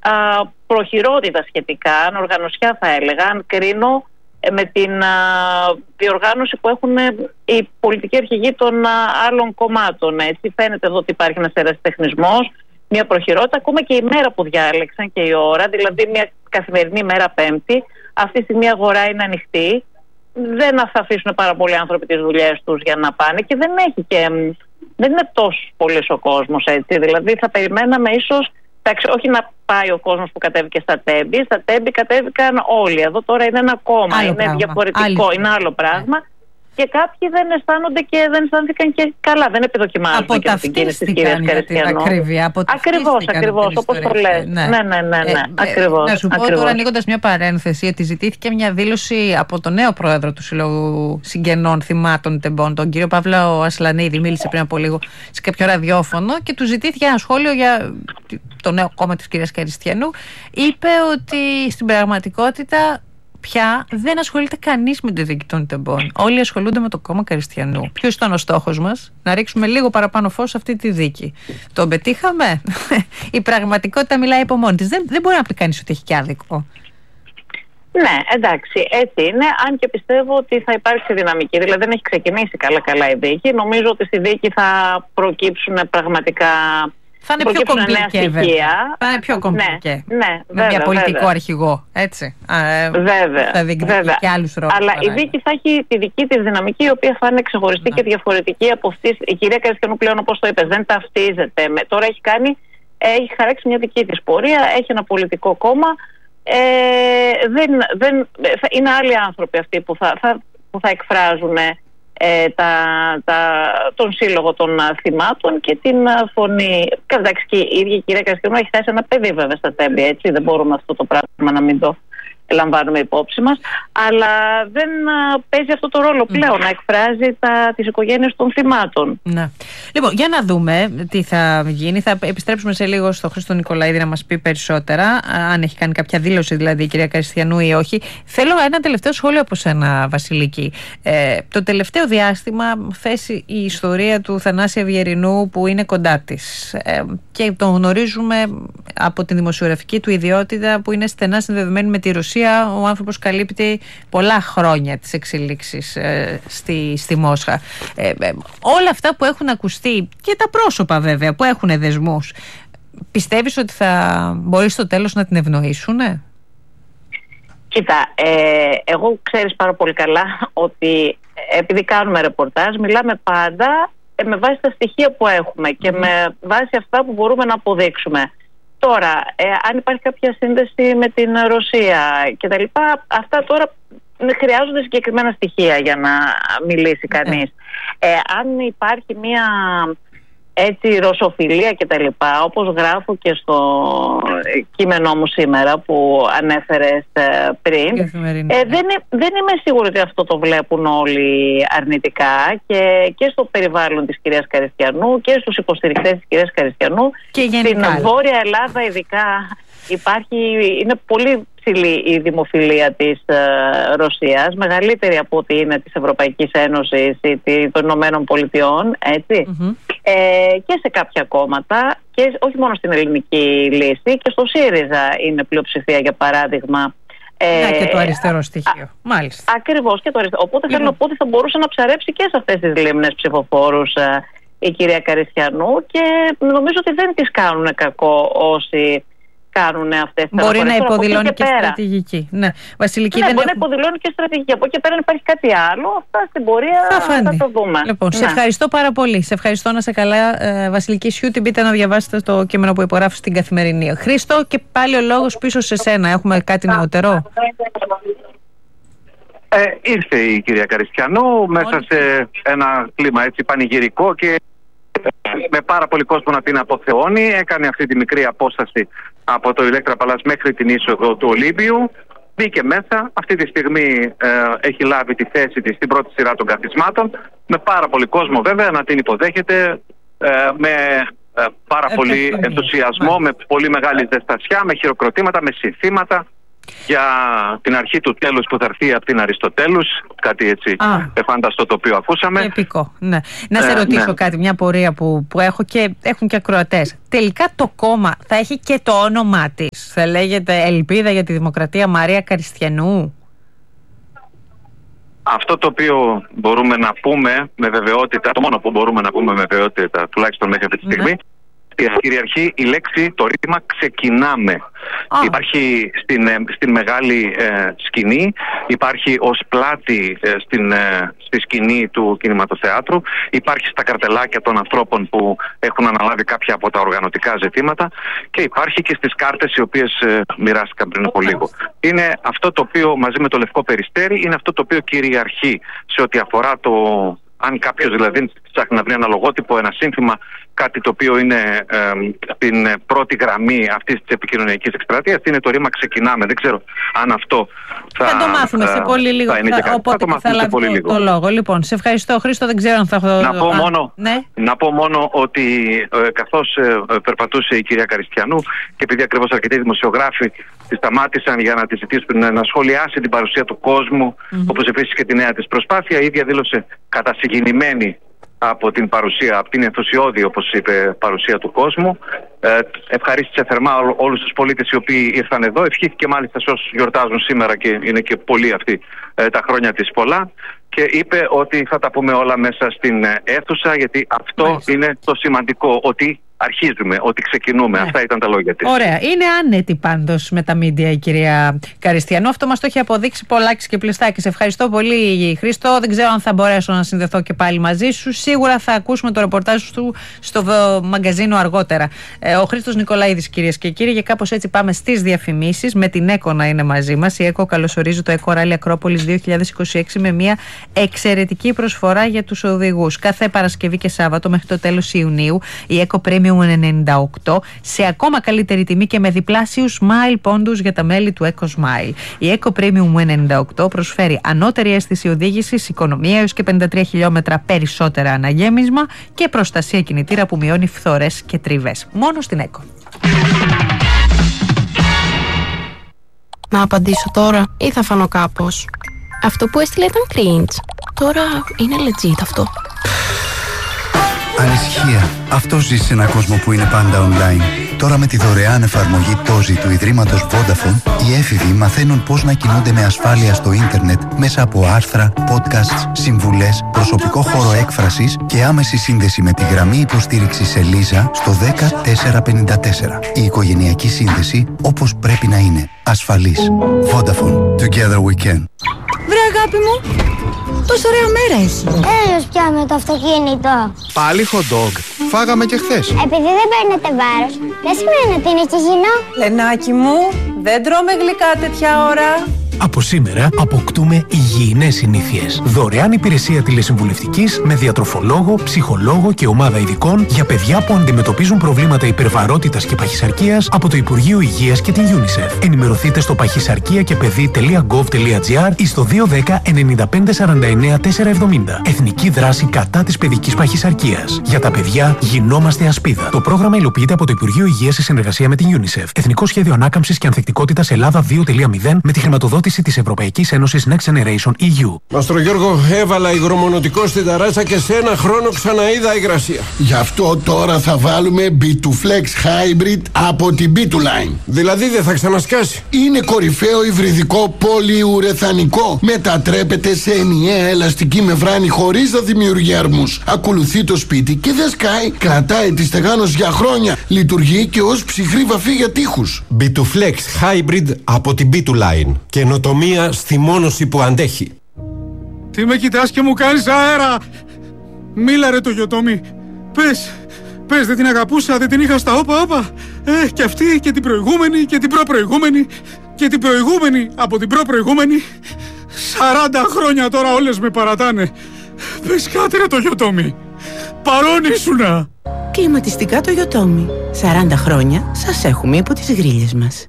προχειρότητα σχετικά, οργανωσιά θα έλεγα, αν κρίνω με την διοργάνωση που έχουν οι πολιτικοί αρχηγοί των άλλων κομμάτων. Έτσι φαίνεται εδώ ότι υπάρχει ένας ερασιτεχνισμός, μια προχειρότητα, ακόμα και η μέρα που διάλεξαν και η ώρα, δηλαδή μια καθημερινή μέρα Πέμπτη. Αυτή τη στιγμή η αγορά είναι ανοιχτή. Δεν θα αφήσουν πάρα πολλοί άνθρωποι τις δουλειές τους για να πάνε και δεν είναι τόσο πολύς ο κόσμος, έτσι. Δηλαδή θα περιμέναμε ίσως, όχι να πάει ο κόσμος που κατέβηκε στα Τέμπη. Στα Τέμπη κατέβηκαν όλοι. Εδώ τώρα είναι ένα κόμμα, άλλο είναι πράγμα. διαφορετικό, είναι άλλο πράγμα. Και κάποιοι δεν αισθάνονται και δεν αισθάνθηκαν και καλά. Δεν επιδοκιμάζουν και την κίνηση της κυρίας Καριστιανού. Ακριβώς, όπως το λες. Ναι, ακριβώς. Να σου πω τώρα, ανοίγοντας μια παρένθεση, ότι ζητήθηκε μια δήλωση από τον νέο πρόεδρο του Συλλόγου Συγγενών Θυμάτων Τεμπών, τον κύριο Παύλο Ασλανίδη. Μίλησε πριν από λίγο σε κάποιο ραδιόφωνο και του ζητήθηκε ένα σχόλιο για το νέο κόμμα της κυρίας Καριστιανού. Είπε ότι στην πραγματικότητα πια δεν ασχολείται κανείς με τη δίκη των Τεμπών. Όλοι ασχολούνται με το κόμμα Καριστιανού. Ποιος ήταν ο στόχος μας? Να ρίξουμε λίγο παραπάνω φως σε αυτή τη δίκη. Τον πετύχαμε? Η πραγματικότητα μιλάει από μόνη της. Δεν μπορεί να πει κανείς ότι έχει και άδικο. Ναι, εντάξει, έτσι είναι. Αν και πιστεύω ότι θα υπάρξει δυναμική. Δηλαδή δεν έχει ξεκινήσει καλά η δίκη. Νομίζω ότι στη δίκη θα προκύψουν πραγματικά. Θα είναι πιο κομπλικέ, βέβαια. Θα είναι πιο κομπλικέ. Ναι, με μια πολιτικό αρχηγό, έτσι. Θα διεκδικήσει και άλλους ρόλους. Αλλά η δίκη θα έχει τη δική της δυναμική, η οποία θα είναι ξεχωριστή και διαφορετική από αυτή. Η κυρία Καριστιανού πλέον, όπως το είπες, δεν ταυτίζεται. Τώρα έχει χαράξει μια δική της πορεία, έχει ένα πολιτικό κόμμα. Είναι άλλοι άνθρωποι αυτοί που θα εκφράζουν τον σύλλογο των θυμάτων και την φωνή. Εντάξει, και η ίδια η κυρία Καριστιανού έχει θέσει ένα παιδί βέβαια στα Τέμπη, έτσι. Δεν μπορούμε αυτό το πράγμα να μην το λαμβάνουμε υπόψη μας, αλλά δεν παίζει αυτό το ρόλο πλέον να εκφράζει τις οικογένειες των θυμάτων. Ναι. Λοιπόν, για να δούμε τι θα γίνει. Θα επιστρέψουμε σε λίγο στο Χρήστο Νικολαίδη να μας πει περισσότερα, αν έχει κάνει κάποια δήλωση δηλαδή η κυρία Καριστιανού ή όχι. Θέλω ένα τελευταίο σχόλιο από σένα, Βασιλική. Το τελευταίο διάστημα θέσει η ιστορία του Θανάση Αυγερινού, που είναι κοντά της, και τον γνωρίζουμε από την δημοσιογραφική του ιδιότητα, που είναι στενά συνδεδεμένη με τη Ρωσία. Ο άνθρωπος καλύπτει πολλά χρόνια τις εξελίξεις στη Μόσχα. Όλα αυτά που έχουν ακουστεί και τα πρόσωπα βέβαια που έχουν δεσμούς, πιστεύεις ότι θα μπορεί στο τέλος να την ευνοήσουνε? Κοίτα, εγώ ξέρεις πάρα πολύ καλά ότι επειδή κάνουμε ρεπορτάζ μιλάμε πάντα με βάση τα στοιχεία που έχουμε και με βάση αυτά που μπορούμε να αποδείξουμε. Τώρα, αν υπάρχει κάποια σύνδεση με την Ρωσία κτλ., αυτά τώρα χρειάζονται συγκεκριμένα στοιχεία για να μιλήσει κανείς. Αν υπάρχει μια έτσι ρωσοφιλία κτλ., όπως γράφω και στο κείμενό μου σήμερα που ανέφερες πριν, δεν είμαι σίγουρη ότι αυτό το βλέπουν όλοι αρνητικά, και στο περιβάλλον της κυρίας Καριστιανού και στους υποστηρικτές της κυρίας Καριστιανού. Και γενικά. Στην Βόρεια Ελλάδα ειδικά είναι πολύ ψηλή η δημοφιλία της Ρωσίας, μεγαλύτερη από ό,τι είναι της Ευρωπαϊκής Ένωσης ή των Ηνωμένων Πολιτειών, έτσι. Και σε κάποια κόμματα, και όχι μόνο στην ελληνική λύση, και στο ΣΥΡΙΖΑ είναι πλειοψηφία, για παράδειγμα. Και το αριστερό στοιχείο. Μάλιστα. Ακριβώς, και το αριστερό. Οπότε θέλω να πω ότι θα μπορούσε να ψαρέψει και σε αυτές τις λίμνες ψηφοφόρους η κυρία Καριστιανού, και νομίζω ότι δεν τις κάνουν κακό όσοι κάνουν αυτές τις μπορεί να υποδηλώνει και στρατηγική. Ναι, Βασιλική, μπορεί να υποδηλώνει και στρατηγική. Από εκεί πέρα, αν υπάρχει κάτι άλλο, αυτά στην πορεία θα το δούμε. Λοιπόν, σε ευχαριστώ πάρα πολύ. Σε ευχαριστώ, να είσαι καλά, Βασιλική Σιούτη. Μπείτε να διαβάσετε το κείμενο που υπογράφει στην Καθημερινή. Χρήστο, και πάλι ο λόγος πίσω σε σένα. Έχουμε κάτι νεωτερό? Ήρθε η κυρία Καριστιανού μέσα σε ένα κλίμα έτσι πανηγυρικό και με πάρα πολύ κόσμο να την αποθεώνει. Έκανε αυτή τη μικρή απόσταση από το Ηλέκτρα Παλάς μέχρι την είσοδο του Ολύμπιου. Μπήκε μέσα. Αυτή τη στιγμή έχει λάβει τη θέση της στην πρώτη σειρά των καθισμάτων. Με πάρα πολύ κόσμο βέβαια να την υποδέχεται, με πάρα πολύ ενθουσιασμό, με πολύ μεγάλη ζεστασιά, με χειροκροτήματα, με συνθήματα. για την αρχή του τέλους που θα έρθει από την Αριστοτέλους, κάτι έτσι εφάνταστο το οποίο ακούσαμε. Επικό, ναι. Να σε ρωτήσω κάτι, μια πορεία που έχω και έχουν και ακροατές. Τελικά το κόμμα θα έχει και το όνομά της, θα λέγεται Ελπίδα για τη Δημοκρατία Μαρία Καριστιανού? Αυτό το οποίο μπορούμε να πούμε με βεβαιότητα, το μόνο που μπορούμε να πούμε με βεβαιότητα, τουλάχιστον μέχρι αυτή τη στιγμή, κυριαρχεί η λέξη, το ρήτημα «ξεκινάμε». Υπάρχει στην μεγάλη σκηνή, υπάρχει ως πλάτη στη σκηνή του κινηματοθεάτρου, υπάρχει στα καρτελάκια των ανθρώπων που έχουν αναλάβει κάποια από τα οργανωτικά ζητήματα και υπάρχει και στις κάρτες οι οποίες μοιράστηκαν πριν από λίγο. Είναι αυτό το οποίο μαζί με το Λευκό Περιστέρι είναι αυτό το οποίο κυριαρχεί σε ό,τι αφορά το... Αν κάποιος δηλαδή ψάχνει να βρει ένα λογότυπο, ένα σύνθημα, κάτι το οποίο είναι στην πρώτη γραμμή αυτής της επικοινωνιακής εκστρατείας, είναι το ρήμα «ξεκινάμε». Δεν ξέρω αν αυτό θα το μάθουμε σε πολύ λίγο. Οπότε θα λάβει το λόγο. Λοιπόν, σε ευχαριστώ, Χρήστο. Δεν ξέρω αν θα έχω... Να πω μόνο ότι καθώς περπατούσε η κυρία Καριστιανού και επειδή ακριβώς αρκετοί δημοσιογράφοι τη σταμάτησαν για να τη ζητήσουν να σχολιάσει την παρουσία του κόσμου, όπως επίσης και τη νέα της προσπάθεια, η ίδια δήλωσε κατασυγκινημένη από την παρουσία, από την ενθουσιώδη, όπως είπε, παρουσία του κόσμου. Ευχαρίστησε θερμά όλους τους πολίτες οι οποίοι ήρθαν εδώ. Ευχήθηκε μάλιστα σε όσους γιορτάζουν σήμερα και είναι και πολλοί αυτοί τα χρόνια της πολλά. Και είπε ότι θα τα πούμε όλα μέσα στην αίθουσα, γιατί αυτό είναι το σημαντικό, ότι αρχίζουμε, ότι ξεκινούμε. Αυτά ήταν τα λόγια της. Ωραία. Είναι άνετη πάντως με τα μίντια η κυρία Καριστιανού. Αυτό μας το έχει αποδείξει Πολάκης και Πλιστάκης. Ευχαριστώ πολύ, Χρήστο. Δεν ξέρω αν θα μπορέσω να συνδεθώ και πάλι μαζί σου. Σίγουρα θα ακούσουμε το ρεπορτάζ του στο μαγκαζίνο αργότερα. Ο Χρήστος Νικολαίδης, κυρίες και κύριοι, και κάπως έτσι πάμε στις διαφημίσεις. Με την ΕΚΟ να είναι μαζί μας. Η ΕΚΟ καλωσορίζει το ΕΚΟ Rally Ακρόπολης 2026 με μια εξαιρετική προσφορά για τους οδηγούς. Κάθε Παρασκευή και Σάββατο μέχρι το τέλος Ιουνίου η ΕΚΟ Premium 98 σε ακόμα καλύτερη τιμή και με διπλάσιους Smile πόντους για τα μέλη του Eco Smile. Η Eco Premium 98 προσφέρει ανώτερη αίσθηση οδήγησης, οικονομία έως και 53 χιλιόμετρα περισσότερα αναγέμισμα και προστασία κινητήρα που μειώνει φθορές και τριβές. Μόνο στην Eco. Να απαντήσω τώρα ή θα φανώ κάπως? Αυτό που έστειλε ήταν cringe. Τώρα είναι legit αυτό. Ανησυχία. Αυτό ζει σε έναν κόσμο που είναι πάντα online. Τώρα με τη δωρεάν εφαρμογή Tozi του Ιδρύματος Vodafone, οι έφηβοι μαθαίνουν πώς να κινούνται με ασφάλεια στο ίντερνετ μέσα από άρθρα, podcasts, συμβουλές, προσωπικό χώρο έκφρασης και άμεση σύνδεση με τη γραμμή υποστήριξης Ελίζα στο 10454. Η οικογενειακή σύνδεση όπως πρέπει να είναι. Ασφαλής. Vodafone. Together we can. Βρε αγάπη μου, τόσο ωραία μέρα έχει. Έλεος πια με το αυτοκίνητο. Πάλι hot dog. Φάγαμε και χθες. Επειδή δεν παίρνετε βάρος, δεν σημαίνει ότι είναι υγιεινό. Λενάκι μου, δεν τρώμε γλυκά τέτοια ώρα. Από σήμερα αποκτούμε υγιεινές συνήθειες. Δωρεάν υπηρεσία τηλεσυμβουλευτικής με διατροφολόγο, ψυχολόγο και ομάδα ειδικών για παιδιά που αντιμετωπίζουν προβλήματα υπερβαρότητας και παχυσαρκίας από το Υπουργείο Υγείας και την UNICEF. Ενημερωθείτε στο παχυσαρκία-και-παιδί.gov.gr ή στο 210 95 49 470. Εθνική δράση κατά της παιδικής παχυσαρκίας. Για τα παιδιά γινόμαστε ασπίδα. Το πρόγραμμα υλοποιείται από το Υπουργείο Υγείας σε συνεργασία με την UNICEF. Εθνικό Σχέδιο Ανάκαμψης και Ανθεκτικότητας Ελλάδα 2.0 με τη χρηματοδότηση της Ευρωπαϊκής Ένωσης Next Generation EU. Μαστρο Γιώργο, έβαλα υγρομονωτικό στην ταράτσα και σε ένα χρόνο ξαναείδα υγρασία. Γι' αυτό τώρα θα βάλουμε B2Flex Hybrid από την B2Line. Δηλαδή δεν θα ξανασκάσει? Είναι κορυφαίο υβριδικό πολυουρεθανικό. Μετατρέπεται σε ενιαία ελαστική μεμβράνη χωρίς να δημιουργεί αρμούς. Ακολουθεί το σπίτι και δεν σκάει. Κρατάει τη στεγάνωση για χρόνια. Λειτουργεί και ως ψυχρή βαφή για τοίχους. B2Flex Hybrid από την B2Line. Καινοτομία στη μόνωση που αντέχει. Τι με κοιτάς και μου κάνεις αέρα? Μίλα ρε το Γιωτόμι. Πες, δεν την αγαπούσα, δεν την είχα στα όπα. Και αυτή και την προηγούμενη και την προπροηγούμενη και την προηγούμενη από την προπροηγούμενη. 40 χρόνια τώρα όλες με παρατάνε. Πες κάτι ρε το Γιωτόμι. Παρόν ήσουνα. Κλιματιστικά το Γιωτόμι. 40 χρόνια σας έχουμε υπό τις γρίλες μας.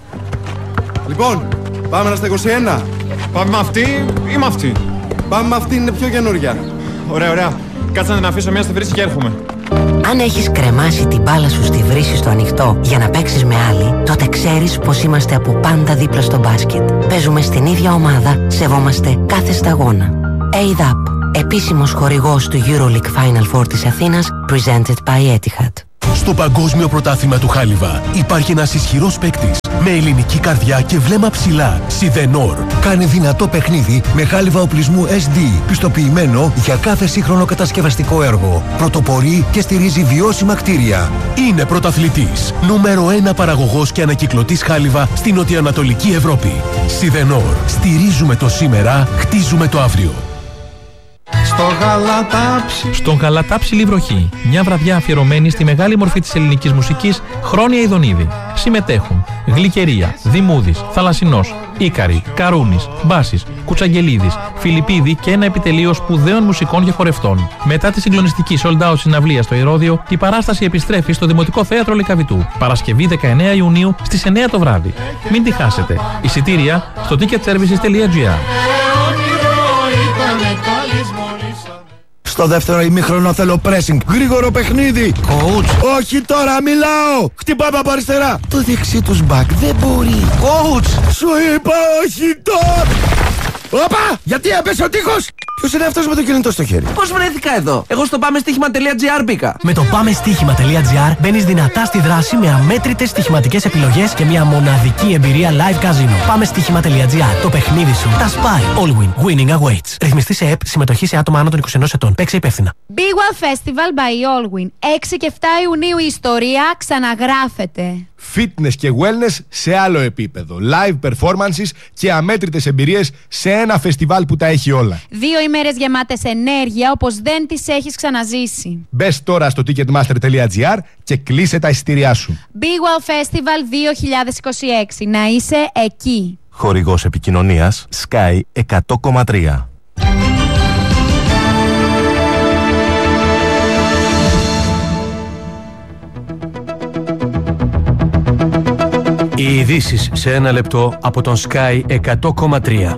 Λοιπόν, πάμε στα 21. Πάμε με αυτή ή με αυτή? Πάμε με αυτή, είναι πιο καινούρια. Ωραία. Κάτσε να την αφήσω μια στη βρύση και έρχομαι. Αν έχεις κρεμάσει την μπάλα σου στη βρύση στο ανοιχτό για να παίξεις με άλλη, τότε ξέρεις πως είμαστε από πάντα δίπλα στο μπάσκετ. Παίζουμε στην ίδια ομάδα, σεβόμαστε κάθε σταγόνα. ADAP, επίσημος χορηγός του EuroLeague Final Four της Αθήνας, presented by Etihad. Στο Παγκόσμιο Πρωτάθλημα του Χάλιβα υπάρχει ένας ισχυρός παίκτης με ελληνική καρδιά και βλέμμα ψηλά. Σιδενόρ. Κάνε δυνατό παιχνίδι με χάλιβα οπλισμού SD, πιστοποιημένο για κάθε σύγχρονο κατασκευαστικό έργο. Πρωτοπορεί και στηρίζει βιώσιμα κτίρια. Είναι πρωταθλητής. Νούμερο 1 παραγωγός και ανακυκλωτής χάλιβα στην νοτιοανατολική Ευρώπη. Σιδενόρ. Στηρίζουμε το σήμερα, χτίζουμε το αύριο. Στον Γαλατάψιλη βροχή. Μια βραδιά αφιερωμένη στη μεγάλη μορφή της ελληνικής μουσικής, Χρόνια Ιδονίδη. Συμμετέχουν Γλυκερία, Δημούδης, Θαλασσινός, Ίκαρη, Καρούνης, Μπάσης, Κουτσαγγελίδης, Φιλιππίδη και ένα επιτελείο σπουδαίων μουσικών και χορευτών. Μετά τη συγκλονιστική sold out συναυλία στο Ηρώδειο, η παράσταση επιστρέφει στο Δημοτικό Θέατρο Λυκαβητού. Παρασκευή 19 Ιουνίου στις 9 το βράδυ. Μην τη χάσετε. Εισιτήρια στο ticketservices.gr. Στο δεύτερο ημίχρονο θέλω pressing. Γρήγορο παιχνίδι. Coach. Όχι τώρα, μιλάω. Χτυπάμε από αριστερά. Το δεξί τους back δεν μπορεί. Coach. Σου είπα όχι τώρα. Όπα! Γιατί έπεσε ο τείχος! Ποιος είναι αυτός με το κινητό στο χέρι? Πώς βρέθηκα εδώ? Εγώ στο πάμεστοίχημα.gr μπήκα. Με το πάμεστοίχημα.gr μπαίνεις δυνατά στη δράση με αμέτρητες στοιχηματικές επιλογές και μια μοναδική εμπειρία live casino. Πάμεστοίχημα.gr. Το παιχνίδι σου τα σπάει. Allwin. Winning awaits. Ρυθμιστή σε ΕΠ. Συμμετοχή σε άτομα άνω των 21 ετών. Παίξε υπεύθυνα. Big One Festival by Allwin. 6 και 7 Ιουνίου η ιστορία ξαναγράφεται. Fitness και wellness σε άλλο επίπεδο. Live performances και αμέτρητες εμπειρίες σε ένα φεστιβάλ που τα έχει όλα. 2 ημέρες γεμάτες ενέργεια όπως δεν τις έχεις ξαναζήσει. Μπες τώρα στο ticketmaster.gr και κλείσε τα εισιτήριά σου. Big One Festival 2026. Να είσαι εκεί. Χορηγός επικοινωνίας Sky 100,3. Οι ειδήσεις σε ένα λεπτό από τον Sky 100,3.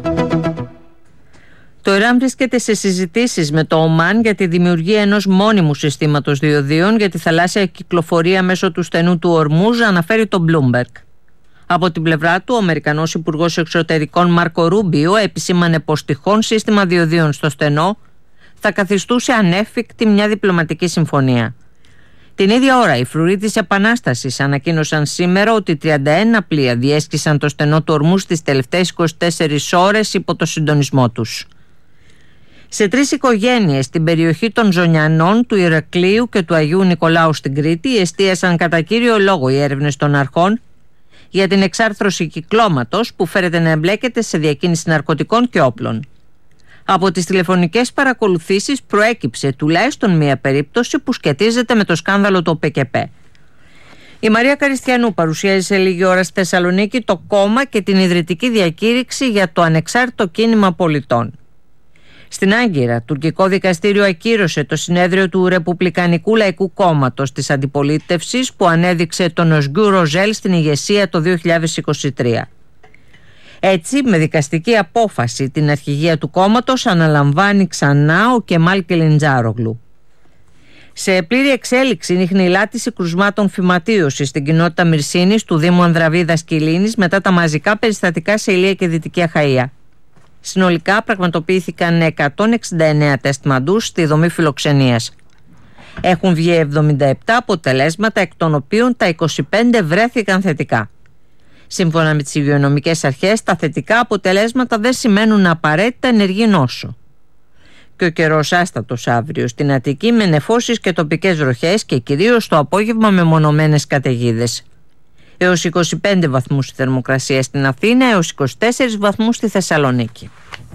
Το Ιράν βρίσκεται σε συζητήσεις με το Ομάν για τη δημιουργία ενός μόνιμου συστήματος διοδίων για τη θαλάσσια κυκλοφορία μέσω του στενού του Ορμούζ, αναφέρει το Bloomberg. Από την πλευρά του, ο Αμερικανός Υπουργός Εξωτερικών Μάρκο Ρούμπιο επισήμανε πως τυχόν σύστημα διοδίων στο στενό θα καθιστούσε ανέφικτη μια διπλωματική συμφωνία. Την ίδια ώρα, οι φρουροί της Επανάστασης ανακοίνωσαν σήμερα ότι 31 πλοία διέσχισαν το στενό του Ορμούζ τις τελευταίες 24 ώρες υπό το συντονισμό τους. Σε 3 οικογένειες στην περιοχή των Ζωνιανών, του Ηρακλείου και του Αγίου Νικολάου στην Κρήτη εστίασαν κατά κύριο λόγο οι έρευνες των αρχών για την εξάρθρωση κυκλώματος που φέρεται να εμπλέκεται σε διακίνηση ναρκωτικών και όπλων. Από τις τηλεφωνικές παρακολουθήσεις προέκυψε τουλάχιστον μία περίπτωση που σχετίζεται με το σκάνδαλο του ΠΚΠ. Η Μαρία Καριστιανού παρουσιάζει σε λίγη ώρα στη Θεσσαλονίκη το κόμμα και την ιδρυτική διακήρυξη για το ανεξάρτητο κίνημα πολιτών. Στην Άγκυρα, τουρκικό δικαστήριο ακύρωσε το συνέδριο του Ρεπουμπλικανικού Λαϊκού Κόμματος της Αντιπολίτευσης που ανέδειξε τον Οσγκού Ροζέλ στην ηγεσία το 2023. Έτσι, με δικαστική απόφαση την αρχηγία του κόμματος αναλαμβάνει ξανά ο Κεμάλ Κελιντζάρογλου. Σε πλήρη εξέλιξη είναι η χνηλάτιση κρουσμάτων φυματίωσης στην κοινότητα Μυρσίνης του Δήμου Ανδραβίδας Κιλίνης μετά τα μαζικά περιστατικά σε Ηλία και Δυτική Αχαΐα. Συνολικά πραγματοποιήθηκαν 169 τεστ μαντούς στη δομή φιλοξενίας. Έχουν βγει 77 αποτελέσματα, εκ των οποίων τα 25 βρέθηκαν θετικά. Σύμφωνα με τις υγειονομικές αρχές, τα θετικά αποτελέσματα δεν σημαίνουν απαραίτητα ενεργή νόσο. Και ο καιρός άστατος αύριο στην Αττική με νεφώσεις και τοπικές βροχές και κυρίως το απόγευμα με μονομένες καταιγίδες. Έως 25 βαθμούς η θερμοκρασία στην Αθήνα, έως 24 βαθμούς στη Θεσσαλονίκη.